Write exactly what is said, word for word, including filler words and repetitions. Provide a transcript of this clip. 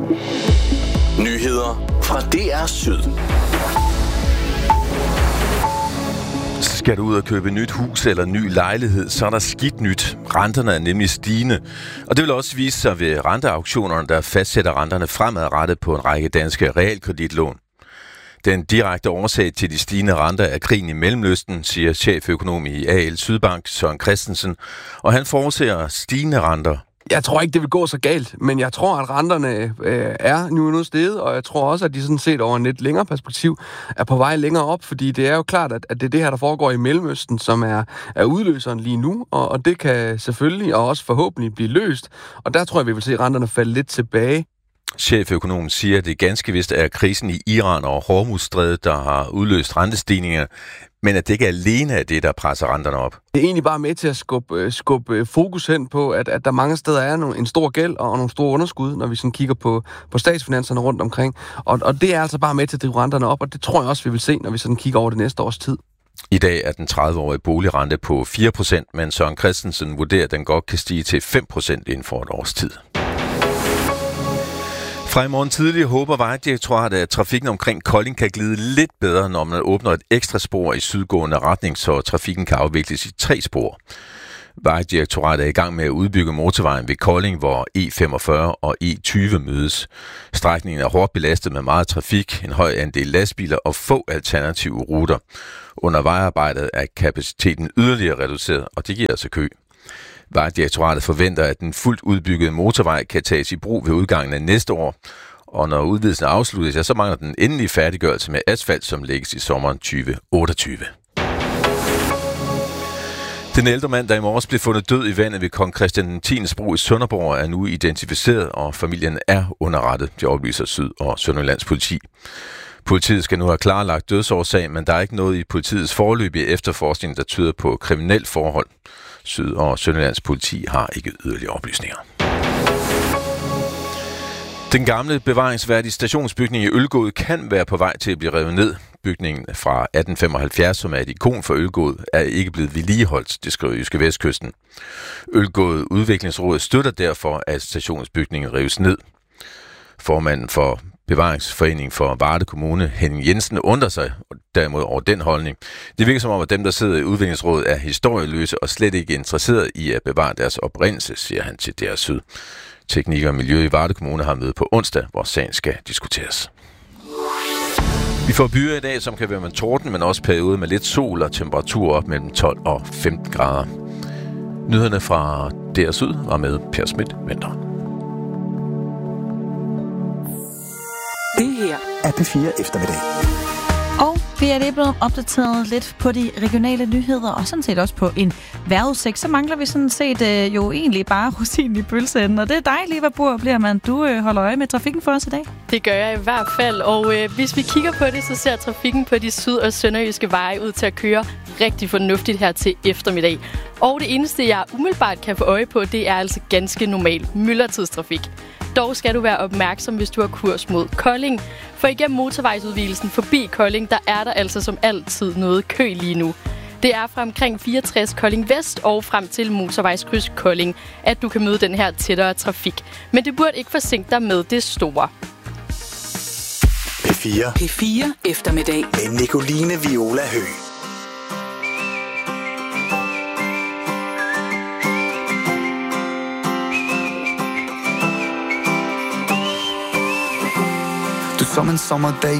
Nyheder fra D R Syd. Skal du ud og købe nyt hus eller ny lejlighed, så er der skidt nyt. Renterne er nemlig stigende. Og det vil også vise sig ved renteauktionerne, der fastsætter renterne fremadrettet på en række danske realkreditlån. Den direkte årsag til de stigende renter er krigen i Mellemøsten, siger cheføkonom i A L Sydbank, Søren Christensen, og han forudser stigende renter. Jeg tror ikke, det vil gå så galt, men jeg tror, at renterne øh, er nu endnu steget, og jeg tror også, at de sådan set over en lidt længere perspektiv er på vej længere op, fordi det er jo klart, at, at det er det her, der foregår i Mellemøsten, som er, er udløseren lige nu, og, og det kan selvfølgelig og også forhåbentlig blive løst, og der tror jeg, vi vil se renterne falde lidt tilbage. Cheføkonomen siger, at det ganske vist er krisen i Iran og Hormuzstrædet, der har udløst rentestigninger, men at det ikke alene er det, der presser renterne op. Det er egentlig bare med til at skubbe, skubbe fokus hen på, at, at der mange steder er nogle, en stor gæld og nogle store underskud, når vi sådan kigger på, på statsfinanserne rundt omkring. Og, og det er altså bare med til at drive renterne op, og det tror jeg også, vi vil se, når vi sådan kigger over det næste års tid. I dag er den tredive-årige boligrente på fire procent, men Søren Christensen vurderer, at den godt kan stige til fem procent inden for et års tid. Fra i morgen tidlig håber Vejdirektoratet, at trafikken omkring Kolding kan glide lidt bedre, når man åbner et ekstra spor i sydgående retning, så trafikken kan afvikles i tre spor. Vejdirektoratet er i gang med at udbygge motorvejen ved Kolding, hvor E femogfyrre og E tyve mødes. Strækningen er hårdt belastet med meget trafik, en høj andel lastbiler og få alternative ruter. Under vejarbejdet er kapaciteten yderligere reduceret, og det giver altså kø. Vejdirektoratet forventer, at den fuldt udbyggede motorvej kan tages i brug ved udgangen af næste år. Og når udvidelsen afsluttes, ja, så mangler den endelige færdiggørelse med asfalt, som lægges i sommeren tyve otteogtyve. Den ældre mand, der i morges blev fundet død i vandet ved Kong Christian X bro i Sønderborg, er nu identificeret, og familien er underrettet, det oplyser Syd- og Sønderjyllands politi. Politiet skal nu have klarlagt dødsårsag, men der er ikke noget i politiets foreløbige efterforskning, der tyder på kriminelt forhold. Syd- og Sønderjyllands politi har ikke yderligere oplysninger. Den gamle bevaringsværdige stationsbygning i Ølgod kan være på vej til at blive revet ned. Bygningen fra atten femoghalvfjerds, som er et ikon for Ølgod, er ikke blevet vedligeholdt, det skriver Jyske Vestkysten. Ølgod Udviklingsråd støtter derfor, at stationsbygningen rives ned. Formanden for Bevaringsforeningen for Varde Kommune, Henning Jensen, undrer sig derimod over den holdning. Det virker som om, at dem, der sidder i udviklingsrådet, er historieløse og slet ikke interesseret i at bevare deres oprindelse, siger han til D R Syd. Teknik og Miljø i Varde Kommune har møde på onsdag, hvor sagen skal diskuteres. Vi får byer i dag, som kan være med torden, men også periode med lidt sol og temperatur op mellem tolv og femten grader. Nyhederne fra D R Syd var med Per Schmidt Venter. Det her er P fire Eftermiddag. Og vi er lige blevet opdateret lidt på de regionale nyheder, og sådan set også på en vejrudsigt. Så mangler vi sådan set øh, jo egentlig bare rosinen i pølseenden. Og det er dig, Liva Bohr, bliver man. Du øh, holder øje med trafikken for os i dag. Det gør jeg i hvert fald, og øh, hvis vi kigger på det, så ser trafikken på de syd- og sønderjyske veje ud til at køre rigtig fornuftigt her til eftermiddag. Og det eneste, jeg umiddelbart kan få øje på, det er altså ganske normal myldretidstrafik. Dog skal du være opmærksom, hvis du har kurs mod Kolding. For igennem motorvejsudvidelsen forbi Kolding, der er der altså som altid noget kø lige nu. Det er fra omkring fireogtres Kolding Vest og frem til motorvejskryds Kolding, at du kan møde den her tættere trafik. Men det burde ikke forsinke dig med det store. P fire. P fire Eftermiddag. Med Nicoline Viola Høgh. Som en sommerdag